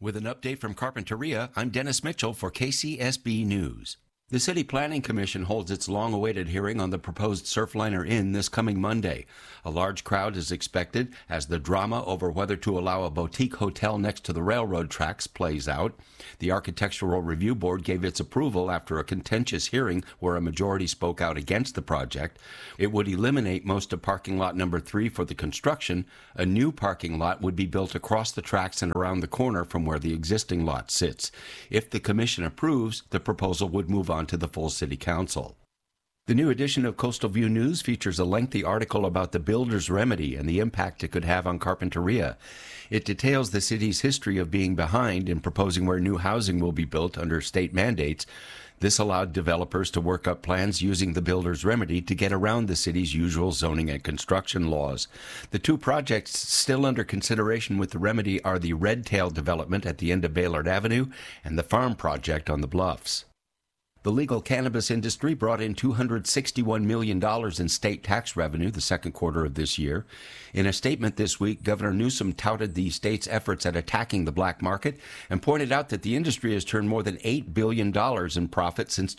With an update from Carpinteria, I'm Dennis Mitchell for KCSB News. The City Planning Commission holds its long-awaited hearing on the proposed Surfliner Inn this coming Monday. A large crowd is expected as the drama over whether to allow a boutique hotel next to the railroad tracks plays out. The Architectural Review Board gave its approval after a contentious hearing where a majority spoke out against the project. It would eliminate most of parking lot number 3 for the construction. A new parking lot would be built across the tracks and around the corner from where the existing lot sits. If the commission approves, the proposal would move on to the full City Council. The new edition of Coastal View News features a lengthy article about the builder's remedy and the impact it could have on Carpinteria. It details the city's history of being behind in proposing where new housing will be built under state mandates. This allowed developers to work up plans using the builder's remedy to get around the city's usual zoning and construction laws. The two projects still under consideration with the remedy are the Red Tail development at the end of Baylord Avenue and the farm project on the Bluffs. The legal cannabis industry brought in $261 million in state tax revenue the second quarter of this year. In a statement this week, Governor Newsom touted the state's efforts at attacking the black market and pointed out that the industry has turned more than $8 billion in profit since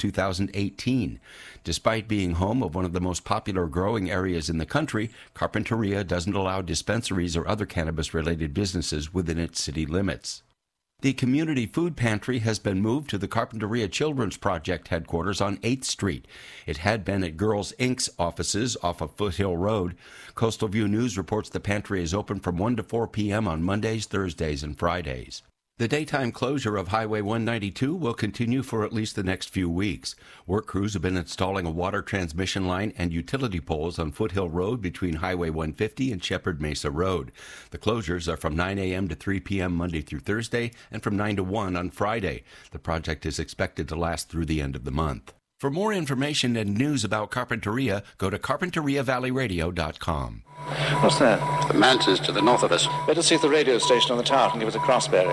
2018. Despite being home of one of the most popular growing areas in the country, Carpinteria doesn't allow dispensaries or other cannabis-related businesses within its city limits. The community food pantry has been moved to the Carpinteria Children's Project headquarters on 8th Street. It had been at Girls Inc.'s offices off of Foothill Road. Coastal View News reports the pantry is open from 1 to 4 p.m. on Mondays, Thursdays, and Fridays. The daytime closure of Highway 192 will continue for at least the next few weeks. Work crews have been installing a water transmission line and utility poles on Foothill Road between Highway 150 and Shepherd Mesa Road. The closures are from 9 a.m. to 3 p.m. Monday through Thursday and from 9 to 1 on Friday. The project is expected to last through the end of the month. For more information and news about Carpinteria, go to carpinteriavalleyradio.com. What's that? The mantis to the north of us. Better see if the radio station on the tower can give us a cross bearing.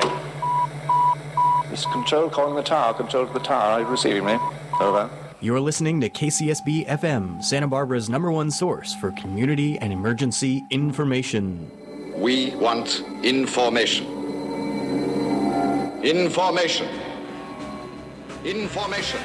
This is Control calling the tower. Control to the tower. Are you receiving me? Over. You're listening to KCSB FM, Santa Barbara's #1 source for community and emergency information. We want information. Information. Information.